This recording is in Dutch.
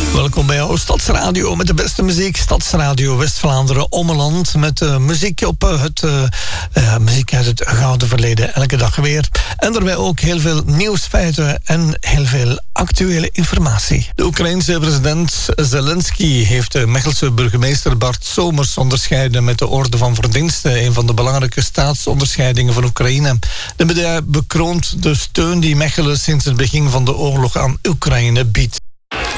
Welkom bij jouw Stadsradio met de beste muziek. Stadsradio West-Vlaanderen Ommeland met muziek op muziek uit het gouden verleden. Elke dag weer. En daarbij ook heel veel nieuwsfeiten en heel veel actuele informatie. De Oekraïense president Zelensky heeft de Mechelse burgemeester Bart Somers onderscheiden met de Orde van Verdiensten, een van de belangrijke staatsonderscheidingen van Oekraïne. De medaille bekroont de steun die Mechelen sinds het begin van de oorlog aan Oekraïne biedt.